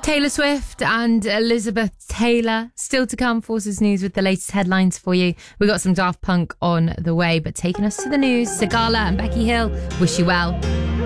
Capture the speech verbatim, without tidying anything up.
Taylor Swift and Elizabeth Taylor still to come. Forces News with the latest headlines for you. We got some Daft Punk on the way, but taking us to the news, Sigala and Becky Hill, Wish You Well.